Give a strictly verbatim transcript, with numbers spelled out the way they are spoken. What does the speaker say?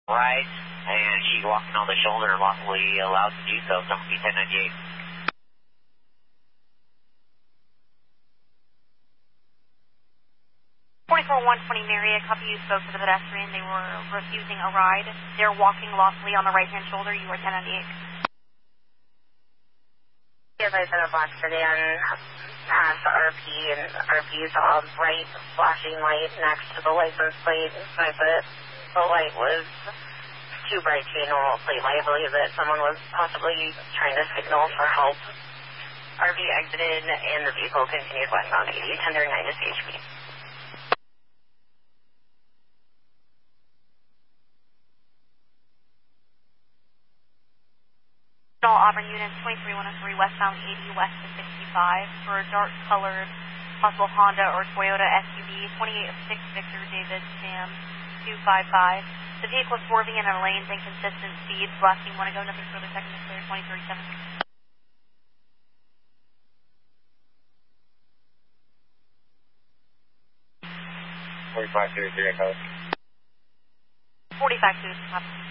Right, and she's walking on the shoulder, lawfully allowed to do so, W P ten ninety-eight. forty-four one twenty Marriott, copy you spoke to the pedestrian. They were refusing a ride. They're walking lawfully on the right-hand shoulder. You are ten ninety-eight. Yes, I said a black sedan past the R P, and R P saw a bright flashing light next to the license plate. So I said the light was too bright to be a normal plate. I believe that someone was possibly trying to signal for help. R V exited, and the vehicle continued westbound eighty, ten thirty-nine to C H P. All Auburn units, twenty-three one oh three westbound eighty west to sixty-five for a dark colored possible Honda or Toyota S U V, twenty-eight oh six Victor David Sam two five five. The vehicle is swerving in our lanes and consistent speeds. Last team want to go, nothing further, second is clear, twenty thirty-seven. forty-five thirty-three, I code. forty-five two,